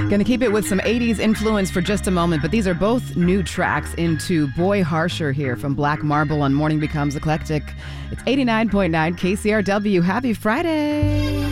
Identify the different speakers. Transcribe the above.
Speaker 1: Gonna keep it with some 80s influence for just a moment, but these are both new tracks into Boy Harsher here from Black Marble on Morning Becomes Eclectic. It's 89.9 KCRW. Happy Friday.